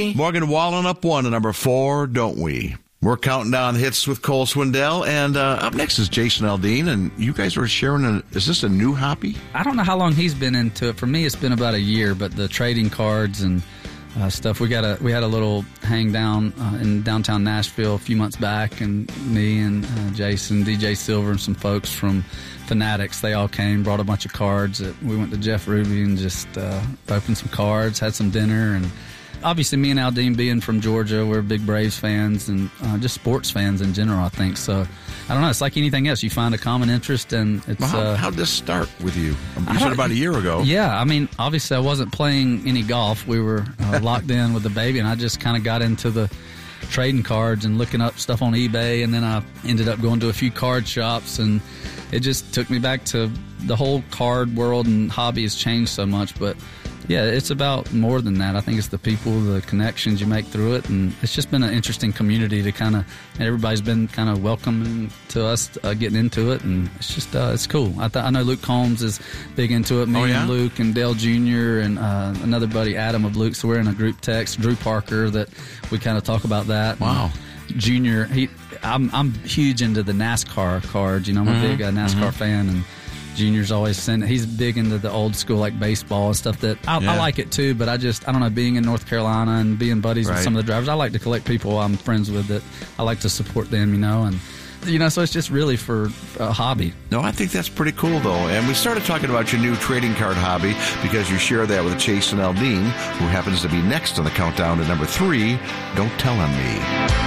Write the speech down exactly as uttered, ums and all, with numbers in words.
me? Morgan Wallen up one to number four, Don't We? We're counting down hits with Cole Swindell, and uh, up next is Jason Aldean, and you guys are sharing a, is this a new hobby? I don't know how long he's been into it. For me, it's been about a year, but the trading cards and uh, stuff, we got a we had a little hang down uh, in downtown Nashville a few months back, and me and uh, Jason, D J Silver, and some folks from Fanatics, they all came, brought a bunch of cards. We went to Jeff Ruby and just uh, opened some cards, had some dinner, and obviously, me and Aldean being from Georgia, we're big Braves fans and uh, just sports fans in general, I think. So, I don't know. It's like anything else. You find a common interest, and it's... Well, how, uh, how'd this start with you? You said about a year ago. Yeah, I mean, obviously, I wasn't playing any golf. We were uh, locked in with the baby, and I just kind of got into the trading cards and looking up stuff on eBay, and then I ended up going to a few card shops, and it just took me back to the whole card world, and hobby has changed so much, but... Yeah, it's about more than that. I think it's the people, the connections you make through it, and it's just been an interesting community to kind of, everybody's been kind of welcoming to us uh, getting into it, and it's just, uh, it's cool. I, th- I know Luke Combs is big into it, me oh, yeah? and Luke and Dale Junior and uh, another buddy, Adam of Luke, so we're in a group text, Drew Parker, that we kind of talk about that. Wow. And Junior, he, I'm, I'm huge into the NASCAR cards, you know, I'm a mm-hmm. big uh, NASCAR mm-hmm. fan, and Junior's always sent. He's big into the old school, like baseball and stuff. That I, yeah. I like it too, but I just I don't know. Being in North Carolina and being buddies right. with some of the drivers, I like to collect people I'm friends with that I like to support them. You know, and you know, so it's just really for a hobby. No, I think that's pretty cool though. And we started talking about your new trading card hobby because you share that with Jason Aldean, who happens to be next on the countdown to number three. Don't Tell on Me.